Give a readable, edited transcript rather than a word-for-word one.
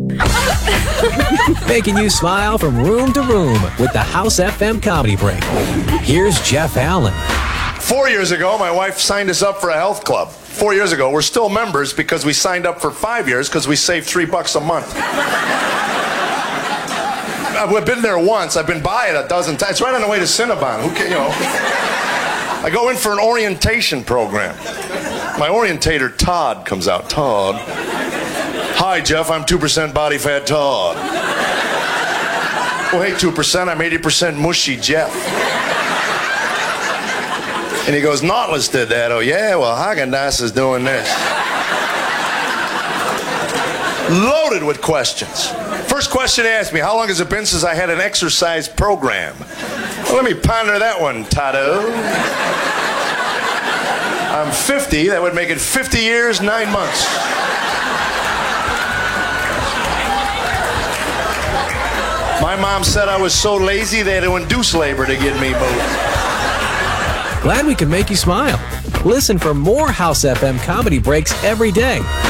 Making you smile from room to room with the House FM Comedy Break. Here's Jeff Allen. 4 years ago, my wife signed us up for a health club. 4 years ago. We're still members because we signed up for 5 years because we saved $3 a month. I've been there once. I've been by it a dozen times. It's right on the way to Cinnabon. Who can, I go in for an orientation program. My orientator, Todd, comes out. Todd. Hi, Jeff. I'm 2% body fat Todd. Well, hey, 2%. I'm 80% mushy Jeff. And he goes, Nautilus did that. Oh, yeah? Well, Haagen-Dazs is doing this. Loaded with questions. First question he asked me, how long has it been since I had an exercise program? Well, let me ponder that one, Tado. I'm 50. That would make it 50 years, 9 months. My mom said I was so lazy they had to induce labor to get me moved. Glad we could make you smile. Listen for more House FM Comedy Breaks every day